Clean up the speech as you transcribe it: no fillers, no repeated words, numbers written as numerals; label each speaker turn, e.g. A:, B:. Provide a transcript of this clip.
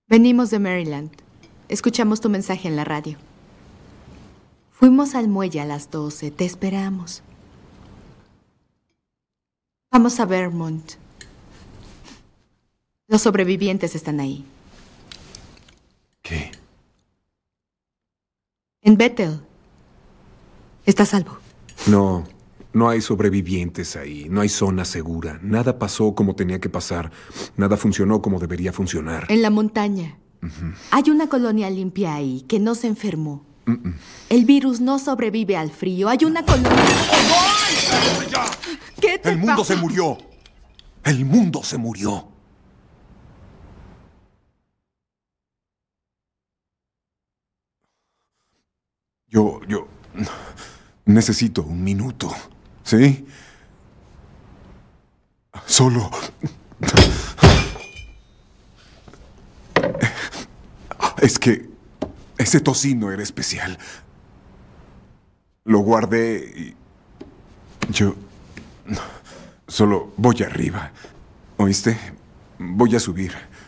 A: Venimos de Maryland. Escuchamos tu mensaje en la radio. Fuimos al muelle a las 12. Te esperamos. Vamos a Vermont. Los sobrevivientes están ahí.
B: ¿Qué?
A: En Bethel. Está a salvo.
B: No hay sobrevivientes ahí. No hay zona segura. Nada pasó como tenía que pasar. Nada funcionó como debería funcionar.
A: En la montaña. Hay una colonia limpia ahí que no se enfermó. El virus no sobrevive al frío. Hay una colonia... ¿Qué te pasa?
B: ¡El mundo se murió! ¡El mundo se murió! Yo necesito un minuto, ¿sí? Solo... Es que ese tocino era especial. Lo guardé y... Yo... Solo voy arriba. ¿Oíste? Voy a subir.